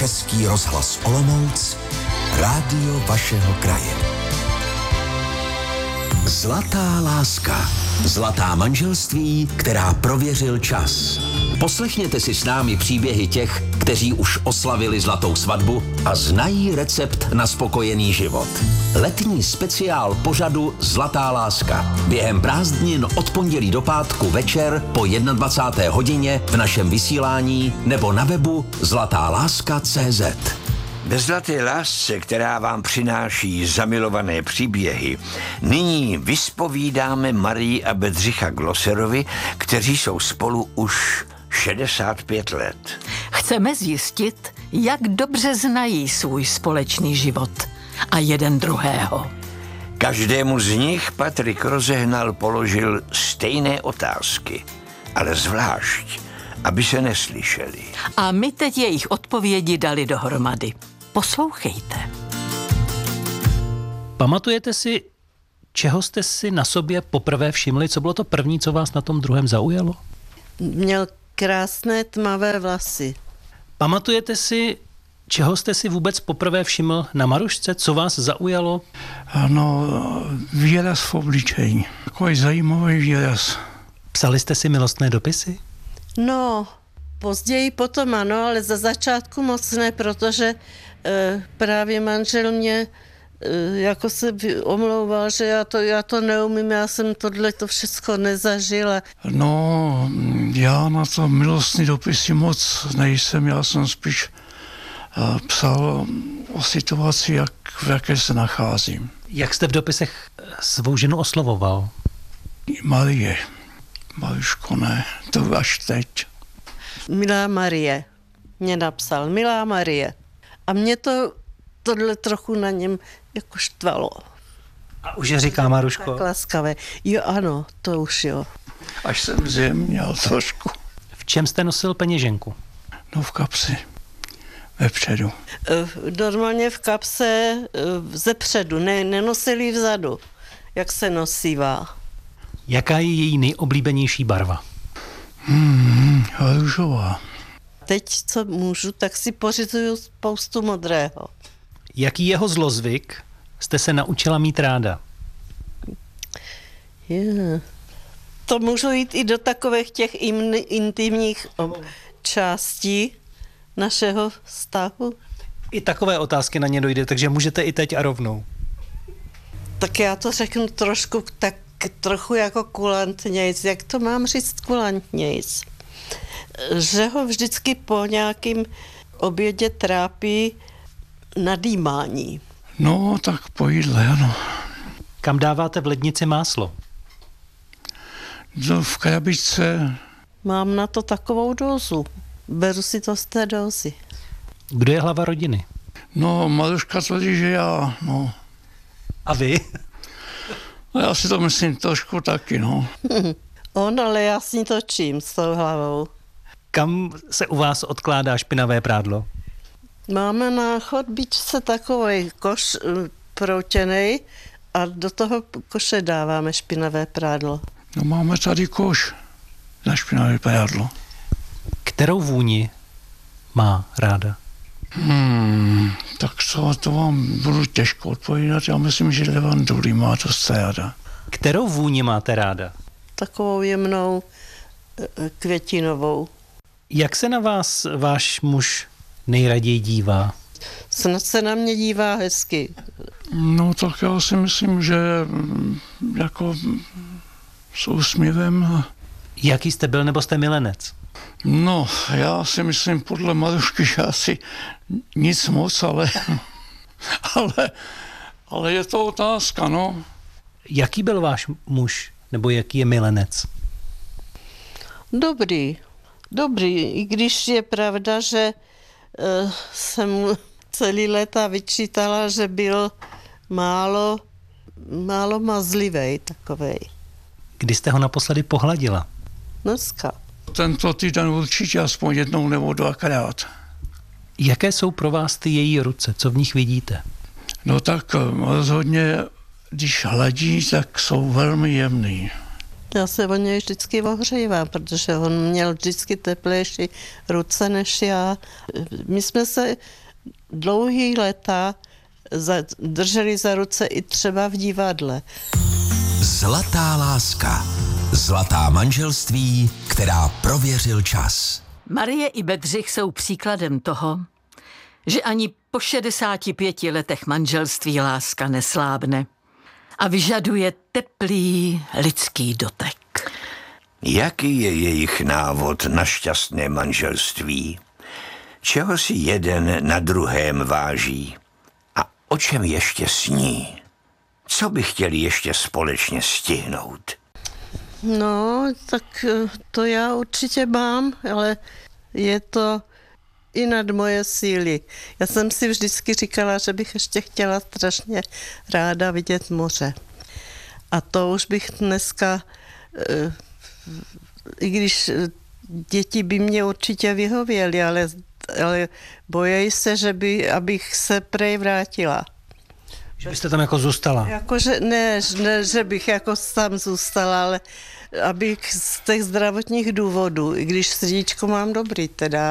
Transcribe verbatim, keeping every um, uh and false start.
Český rozhlas Olomouc, rádio vašeho kraje. Zlatá láska. Zlatá manželství, která prověřil čas. Poslechněte si s námi příběhy těch, kteří už oslavili zlatou svatbu a znají recept na spokojený život. Letní speciál pořadu Zlatá láska. Během prázdnin od pondělí do pátku večer po dvacáté jedné hodině v našem vysílání nebo na webu zlatá láska tečka cé zet. Ve Zlaté lásce, která vám přináší zamilované příběhy, nyní vyspovídáme Marii a Bedřicha Glosserovi, kteří jsou spolu už šedesát pět let. Chceme zjistit, jak dobře znají svůj společný život a jeden druhého. Každému z nich Patrik Rozehnal položil stejné otázky, ale zvlášť, aby se neslyšeli. A my teď jejich odpovědi dali dohromady. Poslouchejte. Pamatujete si, čeho jste si na sobě poprvé všimli? Co bylo to první, co vás na tom druhém zaujalo? Měl krásné tmavé vlasy. Pamatujete si, čeho jste si vůbec poprvé všiml na Marušce? Co vás zaujalo? Ano, výraz v obličeji. Takový zajímavý výraz. Psali jste si milostné dopisy? No, později potom ano, ale za začátku moc ne, protože e, právě manžel mě e, jako se omlouval, že já to, já to neumím, já jsem tohle to všechno nezažila. No, já na to milostný dopisy moc nejsem, já jsem spíš e, psal o situaci, jak, v jaké se nacházím. Jak jste v dopisech svou ženu oslovoval? Marie. Maruško, ne, to až teď. Milá Marie, mě napsal, milá Marie. A mě to tohle trochu na něm jako štvalo. A už je říká Maruško? Tak laskavé. Jo, ano, to už jo. Až jsem zjemněl trošku. V čem jste nosil peněženku? No v kapsi. Vepředu. Normálně v kapse zepředu, ne, nenosili vzadu, jak se nosívá. Jaká je její nejoblíbenější barva? Hmm, růžová. Teď, co můžu, tak si pořizuju spoustu modrého. Jaký jeho zlozvyk jste se naučila mít ráda? Yeah. To můžu jít i do takových těch in, intimních částí našeho vztahu. I takové otázky na ně dojde, takže můžete i teď a rovnou. Tak já to řeknu trošku tak trochu jako kulantnějc. Jak to mám říct kulantnějc? Že ho vždycky po nějakým obědě trápí nadýmání. No, tak po jídle, ano. Kam dáváte v lednici máslo? No, v krabičce. Mám na to takovou dózu. Beru si to z té dózy. Kdo je hlava rodiny? No, Maruška tvrdí, že já, no. A vy? No, já si to myslím trošku taky, no. On, ale já s ní točím s tou hlavou. Kam se u vás odkládá špinavé prádlo? Máme na chodbičce takový koš proutěnej a do toho koše dáváme špinavé prádlo. No, máme tady koš na špinavé prádlo. Kterou vůni má ráda? Hmm, tak co, to vám budu těžko odpovídat. Já myslím, že levandulí má to ráda. Kterou vůni máte ráda? Takovou jemnou květinovou. Jak se na vás váš muž nejraději dívá? Snad se na mě dívá hezky. No tak já si myslím, že jako s úsměvem. Jaký jste byl nebo jste milenec? No, já si myslím podle Marušky, že asi nic moc, ale, ale, ale je to otázka, no. Jaký byl váš muž nebo jaký je milenec? Dobrý, dobrý, i když je pravda, že uh, jsem mu celý léta vyčítala, že byl málo, málo mazlivej takovej. Kdy jste ho naposledy pohladila? Dneska. Tento týden určitě aspoň jednou nebo dvakrát. Jaké jsou pro vás ty její ruce? Co v nich vidíte? No tak rozhodně, když hladí, tak jsou velmi jemný. Já se o něj vždycky ohřejvám, protože on měl vždycky teplejší ruce než já. My jsme se dlouhý léta za, drželi za ruce i třeba v divadle. Zlatá láska. Zlatá manželství, která prověřil čas. Marie i Bedřich jsou příkladem toho, že ani po šedesáti pěti letech manželství láska neslábne a vyžaduje teplý lidský dotek. Jaký je jejich návod na šťastné manželství? Čeho si jeden na druhém váží? A o čem ještě sní? Co by chtěli ještě společně stihnout? No, tak to já určitě mám, ale je to i nad moje síly. Já jsem si vždycky říkala, že bych ještě chtěla strašně ráda vidět moře. A to už bych dneska, i když děti by mě určitě vyhověly, ale, ale bojí se, že by, abych se prej vrátila. Že byste tam jako zůstala? Jakože ne, ne, že bych jako tam zůstala, ale abych z těch zdravotních důvodů, i když srdíčko mám dobrý teda,